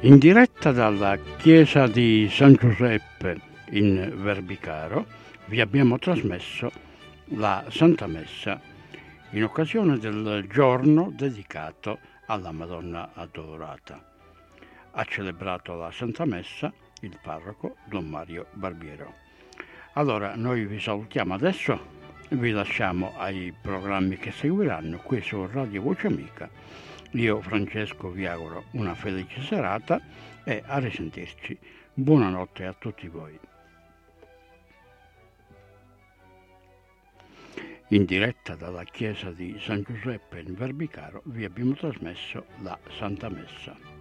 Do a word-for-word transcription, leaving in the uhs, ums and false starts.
In diretta dalla chiesa di San Giuseppe in Verbicaro vi abbiamo trasmesso la Santa Messa in occasione del giorno dedicato alla Madonna Addolorata. Ha celebrato la Santa Messa il parroco Don Mario Barbiero. Allora, noi vi salutiamo adesso, vi lasciamo ai programmi che seguiranno qui su Radio Voce Amica. Io, Francesco, vi auguro una felice serata e a risentirci. Buonanotte a tutti voi. In diretta dalla chiesa di San Giuseppe in Verbicaro vi abbiamo trasmesso la Santa Messa.